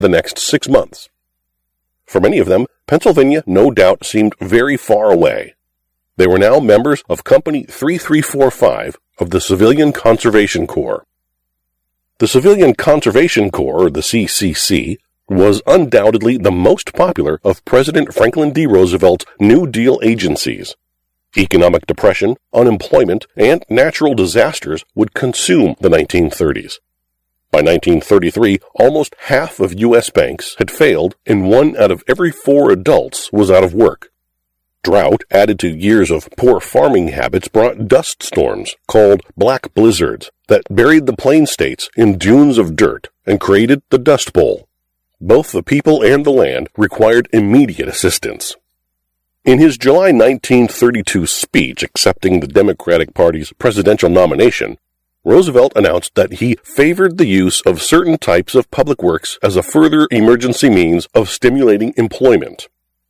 the next 6 months. For many of them, Pennsylvania no doubt seemed very far away. They were now members of Company 3345 of the Civilian Conservation Corps. The Civilian Conservation Corps, or the CCC, was undoubtedly the most popular of President Franklin D. Roosevelt's New Deal agencies. Economic depression, unemployment, and natural disasters would consume the 1930s. By 1933, almost half of U.S. banks had failed, and 1 out of every 4 adults was out of work. Drought, added to years of poor farming habits, brought dust storms, called black blizzards, that buried the plain states in dunes of dirt and created the Dust Bowl. Both the people and the land required immediate assistance. In his July 1932 speech accepting the Democratic Party's presidential nomination, Roosevelt announced that he favored the use of certain types of public works as a further emergency means of stimulating employment.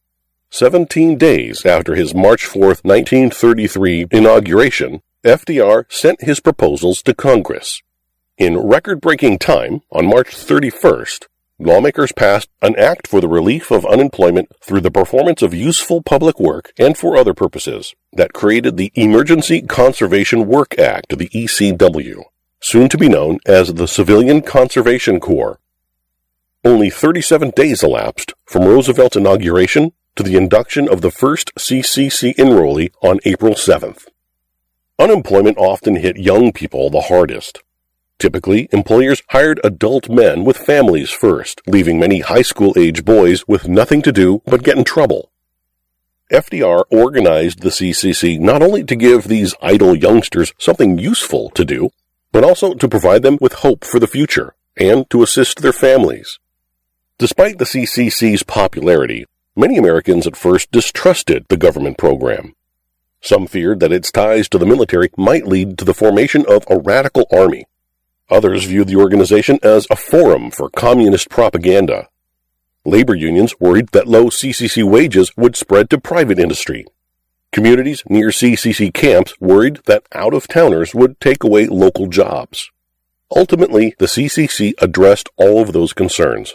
17 days after his March 4, 1933 inauguration, FDR sent his proposals to Congress. In record-breaking time, on March 31st, lawmakers passed an act for the relief of unemployment through the performance of useful public work and for other purposes that created the Emergency Conservation Work Act, the ECW, soon to be known as the Civilian Conservation Corps. Only 37 days elapsed from Roosevelt's inauguration to the induction of the first CCC enrollee on April 7th. Unemployment often hit young people the hardest. Typically, employers hired adult men with families first, leaving many high school-age boys with nothing to do but get in trouble. FDR organized the CCC not only to give these idle youngsters something useful to do, but also to provide them with hope for the future and to assist their families. Despite the CCC's popularity, many Americans at first distrusted the government program. Some feared that its ties to the military might lead to the formation of a radical army. Others viewed the organization as a forum for communist propaganda. Labor unions worried that low CCC wages would spread to private industry. Communities near CCC camps worried that out-of-towners would take away local jobs. Ultimately, the CCC addressed all of those concerns.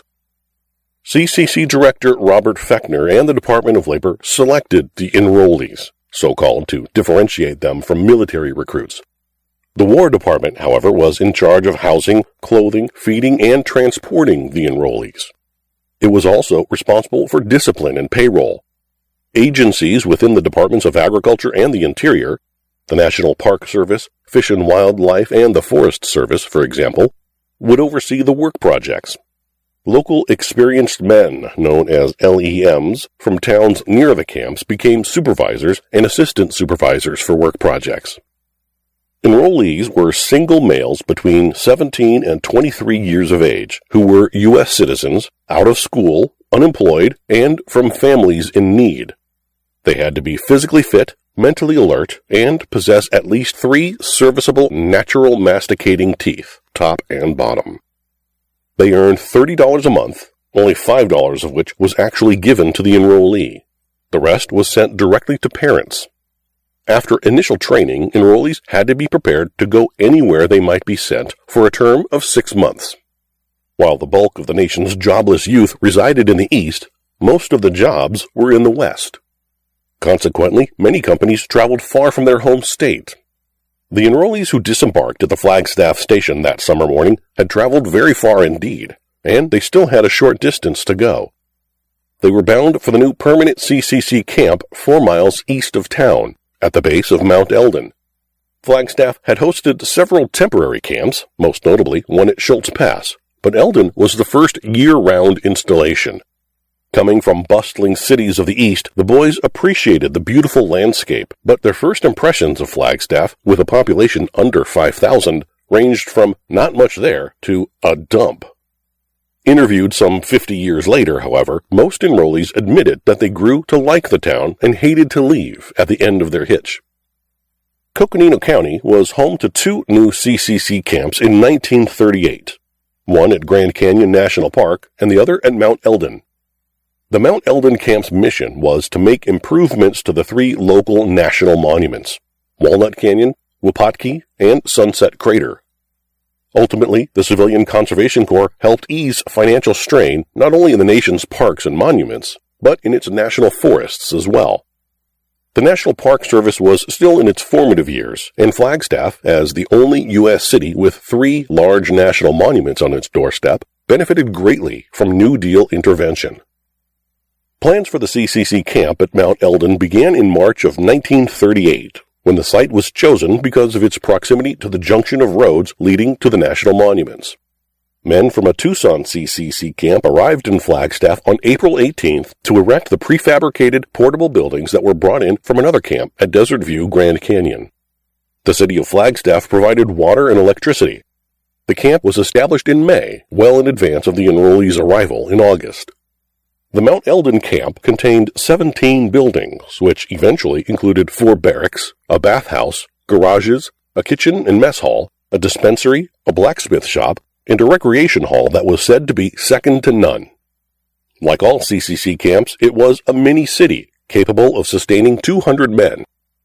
CCC Director Robert Fechner and the Department of Labor selected the enrollees, so-called to differentiate them from military recruits. The War Department, however, was in charge of housing, clothing, feeding, and transporting the enrollees. It was also responsible for discipline and payroll. Agencies within the Departments of Agriculture and the Interior, the National Park Service, Fish and Wildlife, and the Forest Service, for example, would oversee the work projects. Local experienced men, known as LEMs, from towns near the camps became supervisors and assistant supervisors for work projects. Enrollees were single males between 17 and 23 years of age who were U.S. citizens, out of school, unemployed, and from families in need. They had to be physically fit, mentally alert, and possess at least 3 serviceable natural masticating teeth, top and bottom. They earned $30 a month, only $5 of which was actually given to the enrollee. The rest was sent directly to parents. After initial training, enrollees had to be prepared to go anywhere they might be sent for a term of 6 months. While the bulk of the nation's jobless youth resided in the East, most of the jobs were in the West. Consequently, many companies traveled far from their home state. The enrollees who disembarked at the Flagstaff station that summer morning had traveled very far indeed, and they still had a short distance to go. They were bound for the new permanent CCC camp 4 miles east of town, at the base of Mount Eldon. Flagstaff had hosted several temporary camps, most notably one at Schultz Pass, but Eldon was the first year-round installation. Coming from bustling cities of the East, the boys appreciated the beautiful landscape, but their first impressions of Flagstaff, with a population under 5,000, ranged from not much there to a dump. Interviewed some 50 years later, however, most enrollees admitted that they grew to like the town and hated to leave at the end of their hitch. Coconino County was home to 2 new CCC camps in 1938, one at Grand Canyon National Park and the other at Mount Eldon. The Mount Eldon camp's mission was to make improvements to the 3 local national monuments, Walnut Canyon, Wapatki, and Sunset Crater. Ultimately, the Civilian Conservation Corps helped ease financial strain not only in the nation's parks and monuments, but in its national forests as well. The National Park Service was still in its formative years, and Flagstaff, as the only U.S. city with 3 large national monuments on its doorstep, benefited greatly from New Deal intervention. Plans for the CCC camp at Mount Eldon began in March of 1938, when the site was chosen because of its proximity to the junction of roads leading to the national monuments. Men from a Tucson CCC camp arrived in Flagstaff on April 18th to erect the prefabricated portable buildings that were brought in from another camp at Desert View, Grand Canyon. The city of Flagstaff provided water and electricity. The camp was established in May, well in advance of the enrollees' arrival in August. The Mount Eldon camp contained 17 buildings, which eventually included 4 barracks, a bathhouse, garages, a kitchen and mess hall, a dispensary, a blacksmith shop, and a recreation hall that was said to be second to none. Like all CCC camps, it was a mini-city, capable of sustaining 200 men.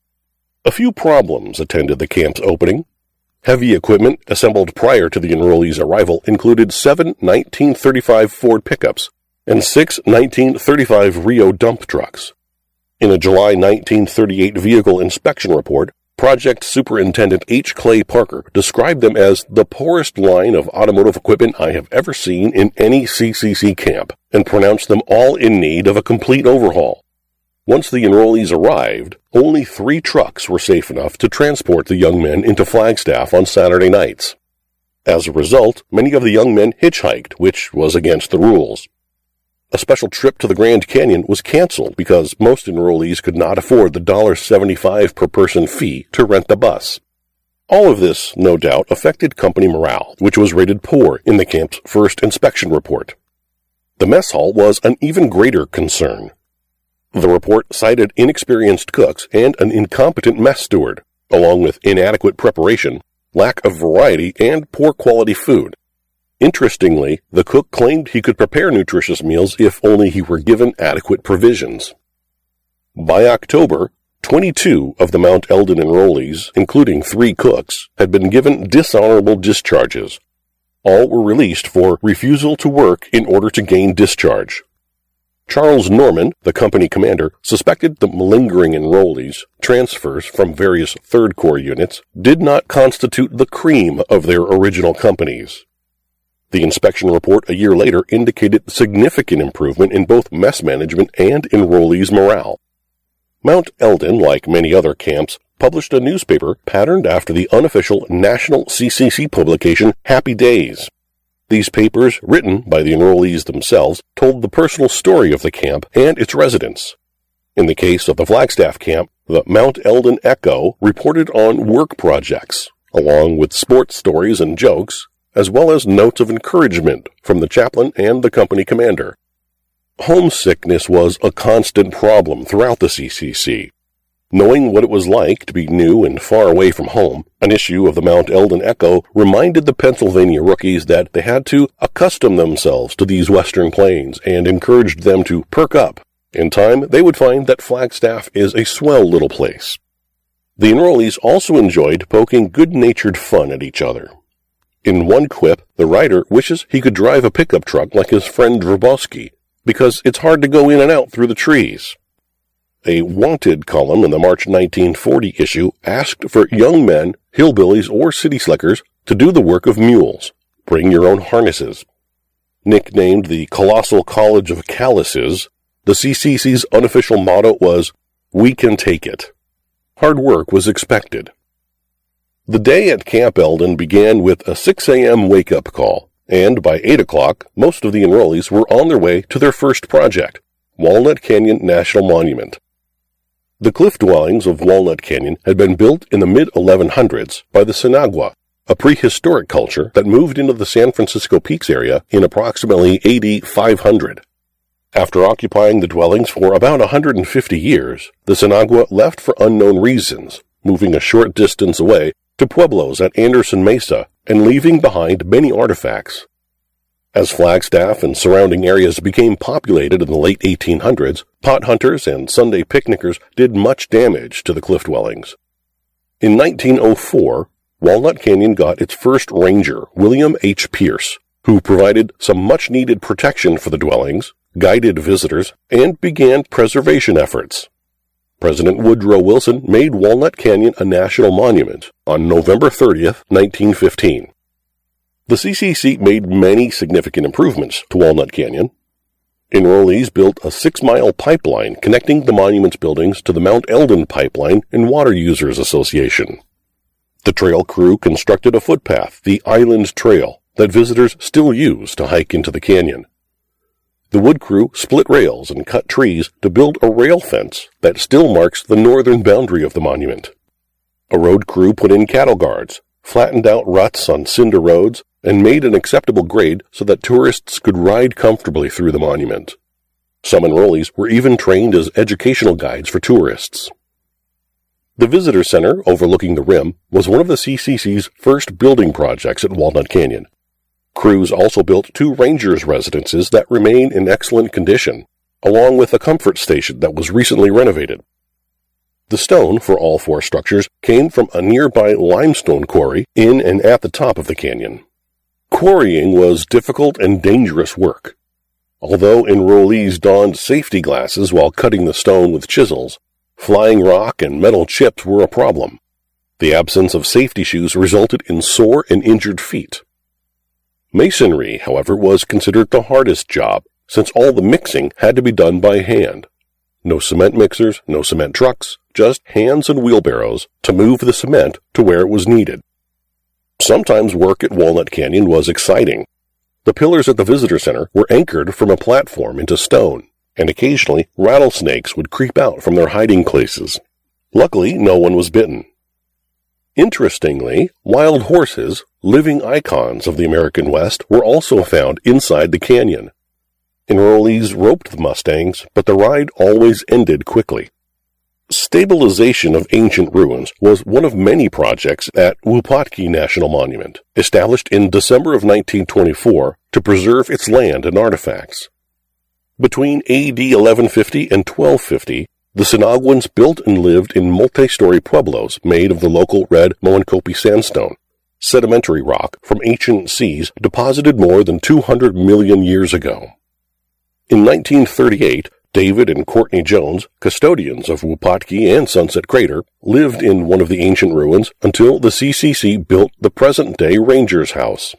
A few problems attended the camp's opening. Heavy equipment assembled prior to the enrollees' arrival included 7 1935 Ford pickups and 6 1935 Rio dump trucks. In a July 1938 vehicle inspection report, Project Superintendent H. Clay Parker described them as the poorest line of automotive equipment I have ever seen in any CCC camp, and pronounced them all in need of a complete overhaul. Once the enrollees arrived, only 3 trucks were safe enough to transport the young men into Flagstaff on Saturday nights. As a result, many of the young men hitchhiked, which was against the rules. A special trip to the Grand Canyon was canceled because most enrollees could not afford the $1.75 per person fee to rent the bus. All of this, no doubt, affected company morale, which was rated poor in the camp's first inspection report. The mess hall was an even greater concern. The report cited inexperienced cooks and an incompetent mess steward, along with inadequate preparation, lack of variety, and poor quality food. Interestingly, the cook claimed he could prepare nutritious meals if only he were given adequate provisions. By October, 22 of the Mount Eldon enrollees, including 3 cooks, had been given dishonorable discharges. All were released for refusal to work in order to gain discharge. Charles Norman, the company commander, suspected the malingering enrollees, transfers from various Third Corps units, did not constitute the cream of their original companies. The inspection report a year later indicated significant improvement in both mess management and enrollees' morale. Mount Eldon, like many other camps, published a newspaper patterned after the unofficial national CCC publication Happy Days. These papers, written by the enrollees themselves, told the personal story of the camp and its residents. In the case of the Flagstaff camp, the Mount Eldon Echo reported on work projects, along with sports stories and jokes, as well as notes of encouragement from the chaplain and the company commander. Homesickness was a constant problem throughout the CCC. Knowing what it was like to be new and far away from home, an issue of the Mount Eldon Echo reminded the Pennsylvania rookies that they had to accustom themselves to these western plains and encouraged them to perk up. In time, they would find that Flagstaff is a swell little place. The enrollees also enjoyed poking good-natured fun at each other. In one quip, the writer wishes he could drive a pickup truck like his friend Drabowski, because it's hard to go in and out through the trees. A wanted column in the March 1940 issue asked for young men, hillbillies, or city slickers to do the work of mules. Bring your own harnesses. Nicknamed the Colossal College of Calluses, the CCC's unofficial motto was, "We can take it." Hard work was expected. The day at Camp Eldon began with a 6 a.m. wake-up call, and by 8 o'clock, most of the enrollees were on their way to their first project, Walnut Canyon National Monument. The cliff dwellings of Walnut Canyon had been built in the mid-1100s by the Sinagua, a prehistoric culture that moved into the San Francisco Peaks area in approximately AD 500. After occupying the dwellings for about 150 years, the Sinagua left for unknown reasons, moving a short distance away to pueblos at Anderson Mesa and leaving behind many artifacts. As Flagstaff and surrounding areas became populated in the late 1800s, pot hunters and Sunday picnickers did much damage to the cliff dwellings. In 1904, Walnut Canyon got its first ranger, William H. Pierce, who provided some much-needed protection for the dwellings, guided visitors, and began preservation efforts. President Woodrow Wilson made Walnut Canyon a national monument on November 30th, 1915. The CCC made many significant improvements to Walnut Canyon. Enrollees built a 6-mile pipeline connecting the monument's buildings to the Mount Eldon Pipeline and Water Users Association. The trail crew constructed a footpath, the Island Trail, that visitors still use to hike into the canyon. The wood crew split rails and cut trees to build a rail fence that still marks the northern boundary of the monument. A road crew put in cattle guards, flattened out ruts on cinder roads, and made an acceptable grade so that tourists could ride comfortably through the monument. Some enrollees were even trained as educational guides for tourists. The Visitor Center, overlooking the rim, was one of the CCC's first building projects at Walnut Canyon. Crews also built 2 rangers' residences that remain in excellent condition, along with a comfort station that was recently renovated. The stone for all 4 structures came from a nearby limestone quarry in and at the top of the canyon. Quarrying was difficult and dangerous work. Although enrollees donned safety glasses while cutting the stone with chisels, flying rock and metal chips were a problem. The absence of safety shoes resulted in sore and injured feet. Masonry, however, was considered the hardest job, since all the mixing had to be done by hand. No cement mixers, no cement trucks, just hands and wheelbarrows to move the cement to where it was needed. Sometimes work at Walnut Canyon was exciting. The pillars at the Visitor Center were anchored from a platform into stone, and occasionally rattlesnakes would creep out from their hiding places. Luckily, no one was bitten. Interestingly, wild horses, living icons of the American West, were also found inside the canyon. Enrollees roped the mustangs, but the ride always ended quickly. Stabilization of ancient ruins was one of many projects at Wupatki National Monument, established in December of 1924 to preserve its land and artifacts. Between AD 1150 and 1250, the Sinaguans built and lived in multi-story pueblos made of the local red Moenkopi sandstone, sedimentary rock from ancient seas deposited more than 200 million years ago. In 1938, David and Courtney Jones, custodians of Wupatki and Sunset Crater, lived in one of the ancient ruins until the CCC built the present-day Ranger's House.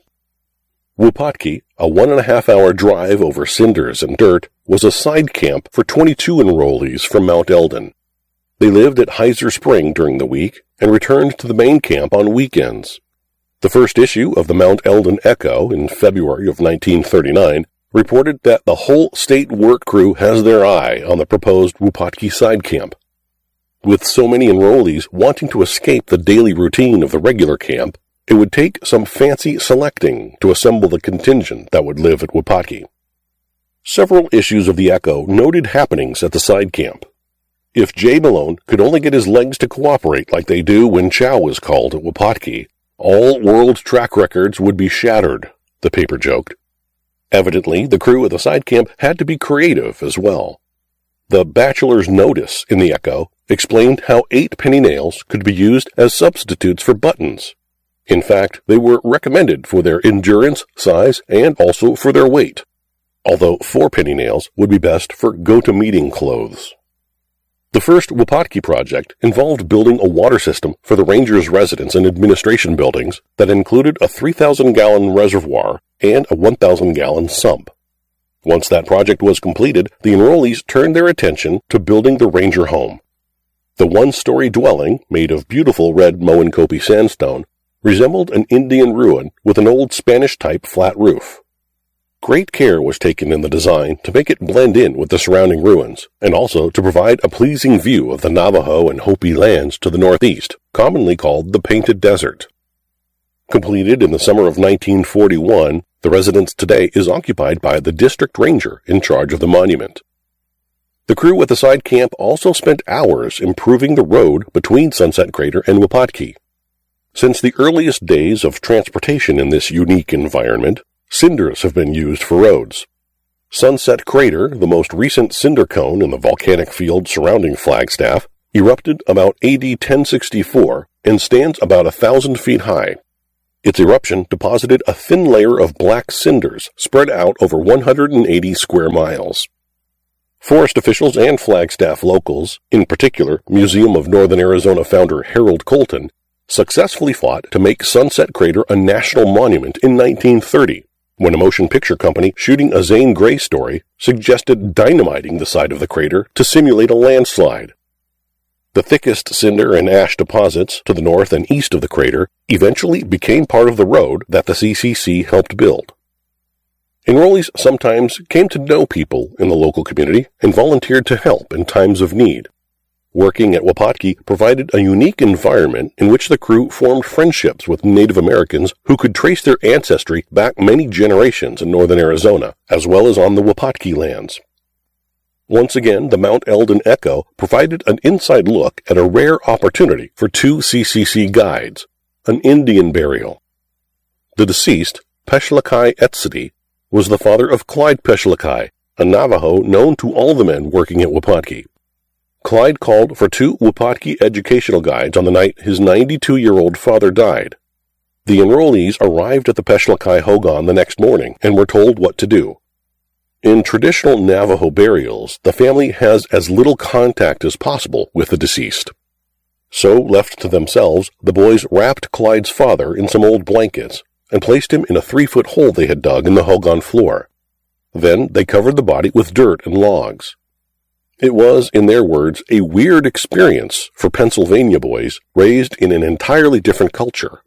Wupatki, a 1.5-hour drive over cinders and dirt, was a side camp for 22 enrollees from Mount Eldon. They lived at Heiser Spring during the week and returned to the main camp on weekends. The first issue of the Mount Eldon Echo in February of 1939 reported that the whole state work crew has their eye on the proposed Wupatki side camp. With so many enrollees wanting to escape the daily routine of the regular camp, it would take some fancy selecting to assemble the contingent that would live at Wupatki. Several issues of the Echo noted happenings at the side camp. If Jay Malone could only get his legs to cooperate like they do when chow is called at Wupatki, all world track records would be shattered, the paper joked. Evidently, the crew at the side camp had to be creative as well. The bachelor's notice in the Echo explained how 8 penny nails could be used as substitutes for buttons. In fact, they were recommended for their endurance, size, and also for their weight, although 4 penny nails would be best for go-to-meeting clothes. The first Wupatki project involved building a water system for the Rangers' residence and administration buildings that included a 3,000-gallon reservoir and a 1,000-gallon sump. Once that project was completed, the enrollees turned their attention to building the Ranger home. The 1-story dwelling, made of beautiful red Moenkopi sandstone, resembled an Indian ruin with an old Spanish-type flat roof. Great care was taken in the design to make it blend in with the surrounding ruins, and also to provide a pleasing view of the Navajo and Hopi lands to the northeast, commonly called the Painted Desert. Completed in the summer of 1941, the residence today is occupied by the district ranger in charge of the monument. The crew at the side camp also spent hours improving the road between Sunset Crater and Wupatki. Since the earliest days of transportation in this unique environment, cinders have been used for roads. Sunset Crater, the most recent cinder cone in the volcanic field surrounding Flagstaff, erupted about AD 1064 and stands about 1,000 feet high. Its eruption deposited a thin layer of black cinders spread out over 180 square miles. Forest officials and Flagstaff locals, in particular Museum of Northern Arizona founder Harold Colton, successfully fought to make Sunset Crater a national monument in 1930, when a motion picture company shooting a Zane Grey story suggested dynamiting the side of the crater to simulate a landslide. The thickest cinder and ash deposits to the north and east of the crater eventually became part of the road that the CCC helped build. Enrollees sometimes came to know people in the local community and volunteered to help in times of need. Working at Wapatki provided a unique environment in which the crew formed friendships with Native Americans who could trace their ancestry back many generations in northern Arizona, as well as on the Wapatki lands. Once again, the Mount Eldon Echo provided an inside look at a rare opportunity for two CCC guides, an Indian burial. The deceased, Peshlakai Etsity, was the father of Clyde Peshlakai, a Navajo known to all the men working at Wapatki. Clyde called for two Wapatki educational guides on the night his 92-year-old father died. The enrollees arrived at the Peshlakai Hogan the next morning and were told what to do. In traditional Navajo burials, the family has as little contact as possible with the deceased. So, left to themselves, the boys wrapped Clyde's father in some old blankets and placed him in a 3-foot hole they had dug in the Hogan floor. Then they covered the body with dirt and logs. It was, in their words, a weird experience for Pennsylvania boys raised in an entirely different culture.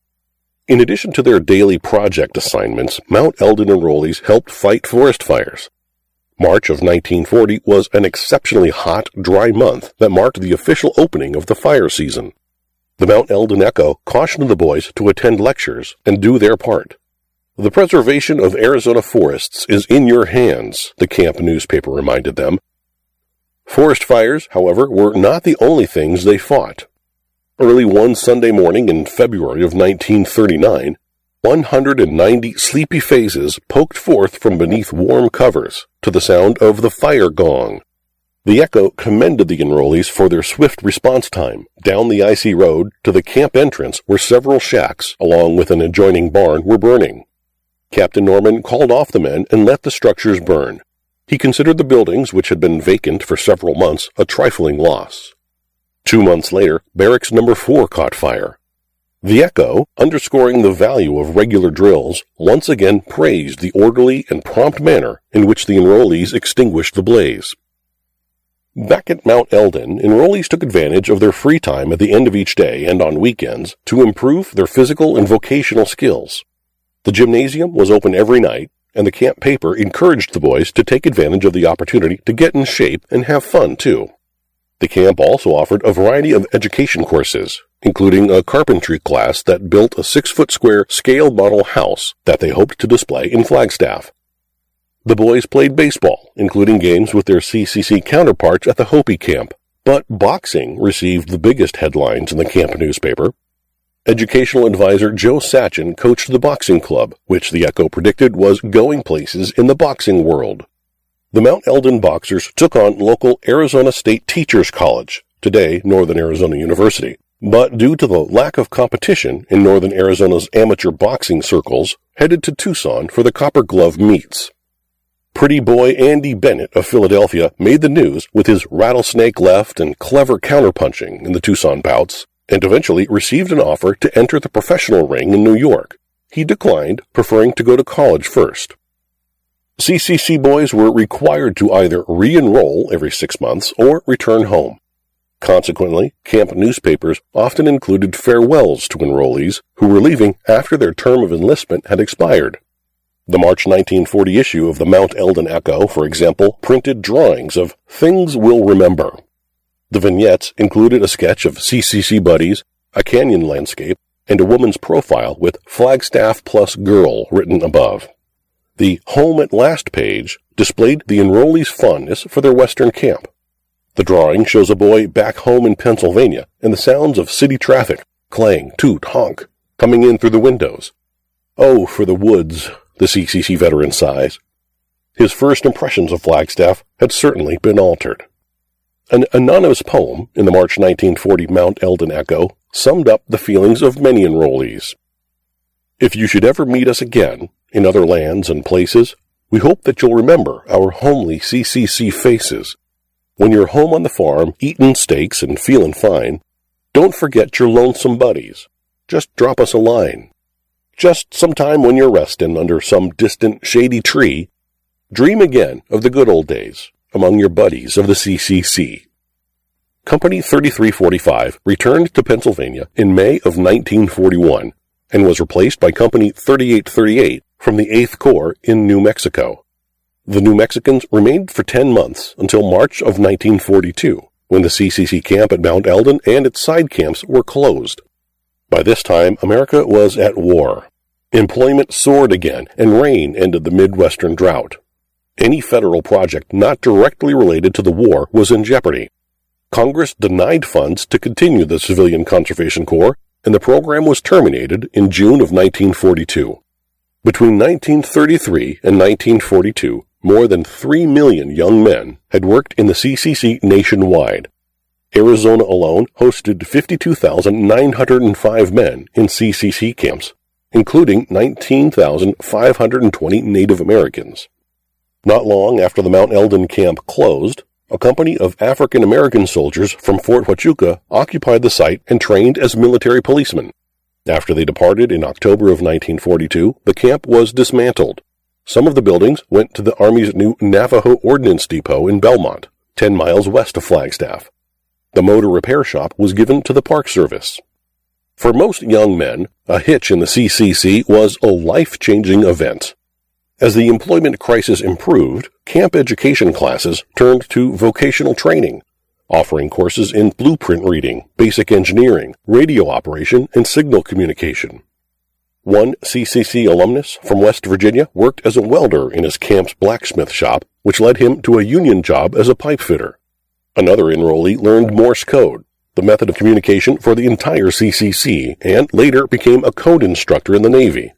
In addition to their daily project assignments, Mount Eldon enrollees helped fight forest fires. March of 1940 was an exceptionally hot, dry month that marked the official opening of the fire season. The Mount Eldon Echo cautioned the boys to attend lectures and do their part. The preservation of Arizona forests is in your hands, the camp newspaper reminded them. Forest fires, however, were not the only things they fought. Early one Sunday morning in February of 1939, 190 sleepy faces poked forth from beneath warm covers to the sound of the fire gong. The Echo commended the enrollees for their swift response time down the icy road to the camp entrance where several shacks, along with an adjoining barn, were burning. Captain Norman called off the men and let the structures burn. He considered the buildings, which had been vacant for several months, a trifling loss. 2 months later, Barracks No. 4 caught fire. The Echo, underscoring the value of regular drills, once again praised the orderly and prompt manner in which the enrollees extinguished the blaze. Back at Mount Eldon, enrollees took advantage of their free time at the end of each day and on weekends to improve their physical and vocational skills. The gymnasium was open every night, and the camp paper encouraged the boys to take advantage of the opportunity to get in shape and have fun, too. The camp also offered a variety of education courses, including a carpentry class that built a 6-foot square scale model house that they hoped to display in Flagstaff. The boys played baseball, including games with their CCC counterparts at the Hopi camp, but boxing received the biggest headlines in the camp newspaper. Educational advisor Joe Satchin coached the boxing club, which the Echo predicted was going places in the boxing world. The Mount Eldon Boxers took on local Arizona State Teachers College, today Northern Arizona University, but due to the lack of competition in Northern Arizona's amateur boxing circles, headed to Tucson for the Copper Glove meets. Pretty boy Andy Bennett of Philadelphia made the news with his rattlesnake left and clever counterpunching in the Tucson bouts, and eventually received an offer to enter the professional ring in New York. He declined, preferring to go to college first. CCC boys were required to either re-enroll every 6 months or return home. Consequently, camp newspapers often included farewells to enrollees who were leaving after their term of enlistment had expired. The March 1940 issue of the Mount Eldon Echo, for example, printed drawings of things we'll remember. The vignettes included a sketch of CCC buddies, a canyon landscape, and a woman's profile with Flagstaff plus girl written above. The Home at Last page displayed the enrollees' fondness for their western camp. The drawing shows a boy back home in Pennsylvania and the sounds of city traffic, clang, toot, honk, coming in through the windows. Oh, for the woods, the CCC veteran sighs. His first impressions of Flagstaff had certainly been altered. An anonymous poem in the March 1940 Mount Eldon Echo summed up the feelings of many enrollees. If you should ever meet us again in other lands and places, we hope that you'll remember our homely CCC faces. When you're home on the farm, eatin' steaks and feelin' fine, don't forget your lonesome buddies. Just drop us a line. Just sometime when you're restin' under some distant shady tree, dream again of the good old days among your buddies of the CCC. Company 3345 returned to Pennsylvania in May of 1941 and was replaced by Company 3838 from the 8th Corps in New Mexico. The New Mexicans remained for 10 months until March of 1942, when the CCC camp at Mount Eldon and its side camps were closed. By this time, America was at war. Employment soared again, and rain ended the Midwestern drought. Any federal project not directly related to the war was in jeopardy. Congress denied funds to continue the Civilian Conservation Corps, and the program was terminated in June of 1942. Between 1933 and 1942, more than 3 million young men had worked in the CCC nationwide. Arizona alone hosted 52,905 men in CCC camps, including 19,520 Native Americans. Not long after the Mount Eldon camp closed, a company of African American soldiers from Fort Huachuca occupied the site and trained as military policemen. After they departed in October of 1942, the camp was dismantled. Some of the buildings went to the Army's new Navajo Ordnance Depot in Belmont, 10 miles west of Flagstaff. The motor repair shop was given to the Park Service. For most young men, a hitch in the CCC was a life-changing event. As the employment crisis improved, camp education classes turned to vocational training, offering courses in blueprint reading, basic engineering, radio operation, and signal communication. One CCC alumnus from West Virginia worked as a welder in his camp's blacksmith shop, which led him to a union job as a pipe fitter. Another enrollee learned Morse code, the method of communication for the entire CCC, and later became a code instructor in the Navy.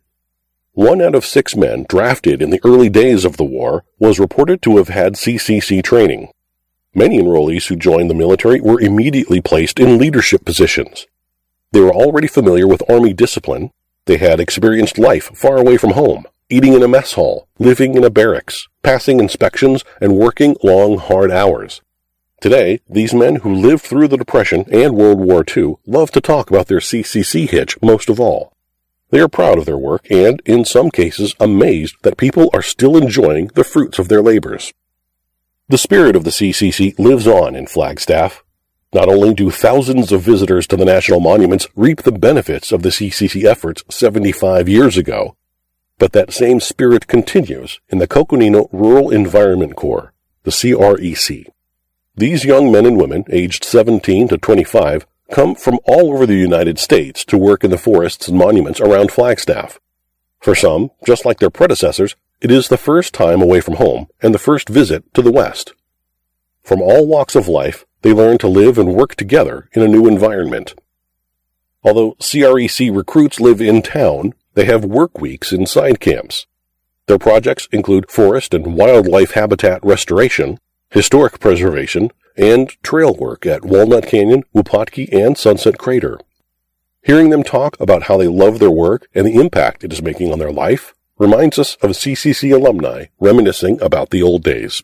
1 out of 6 men drafted in the early days of the war was reported to have had CCC training. Many enrollees who joined the military were immediately placed in leadership positions. They were already familiar with Army discipline. They had experienced life far away from home, eating in a mess hall, living in a barracks, passing inspections, and working long, hard hours. Today, these men who lived through the Depression and World War II love to talk about their CCC hitch most of all. They are proud of their work and, in some cases, amazed that people are still enjoying the fruits of their labors. The spirit of the CCC lives on in Flagstaff. Not only do thousands of visitors to the national monuments reap the benefits of the CCC efforts 75 years ago, but that same spirit continues in the Coconino Rural Environment Corps, the CREC. These young men and women, aged 17 to 25, come from all over the United States to work in the forests and monuments around Flagstaff. For some, just like their predecessors, it is the first time away from home and the first visit to the West. From all walks of life, they learn to live and work together in a new environment. Although CREC recruits live in town, they have work weeks in side camps. Their projects include forest and wildlife habitat restoration, historic preservation, and trail work at Walnut Canyon, Wupatki, and Sunset Crater. Hearing them talk about how they love their work and the impact it is making on their life reminds us of CCC alumni reminiscing about the old days.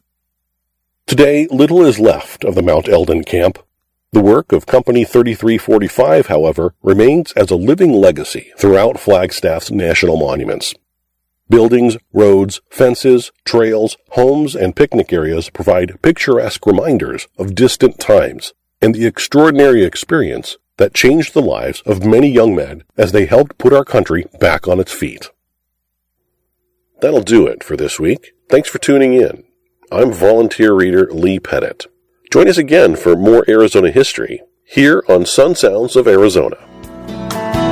Today, little is left of the Mount Eldon camp. The work of Company 3345, however, remains as a living legacy throughout Flagstaff's national monuments. Buildings, roads, fences, trails, homes, and picnic areas provide picturesque reminders of distant times and the extraordinary experience that changed the lives of many young men as they helped put our country back on its feet. That'll do it for this week. Thanks for tuning in. I'm volunteer reader Lee Pettit. Join us again for more Arizona history here on Sun Sounds of Arizona.